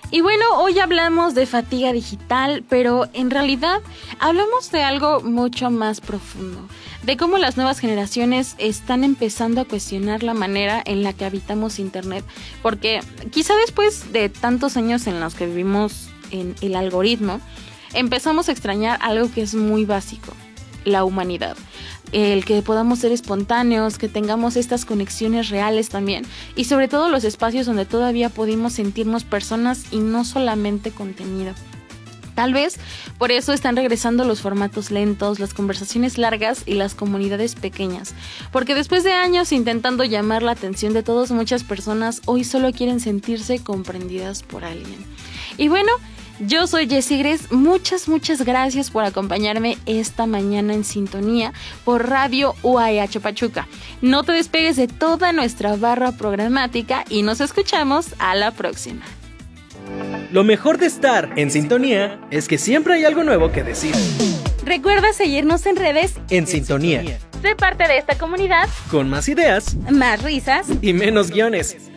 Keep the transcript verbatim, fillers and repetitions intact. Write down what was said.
Y bueno, hoy hablamos de fatiga digital, pero en realidad hablamos de algo mucho más profundo, de cómo las nuevas generaciones están empezando a cuestionar la manera en la que habitamos Internet, porque quizá después de tantos años en los que vivimos en el algoritmo, empezamos a extrañar algo que es muy básico, la humanidad. El que podamos ser espontáneos, que tengamos estas conexiones reales también, y sobre todo los espacios donde todavía podemos sentirnos personas y no solamente contenido. Tal vez por eso están regresando los formatos lentos, las conversaciones largas y las comunidades pequeñas, porque después de años intentando llamar la atención de todos, muchas personas hoy solo quieren sentirse comprendidas por alguien. Y bueno, yo soy Jessie Gres, muchas, muchas gracias por acompañarme esta mañana en sintonía por Radio U A H Pachuca. No te despegues de toda nuestra barra programática y nos escuchamos a la próxima. Lo mejor de estar en sintonía es que siempre hay algo nuevo que decir. Recuerda seguirnos en redes En Sintonía. Sé parte de esta comunidad Con más ideas más risas y menos guiones.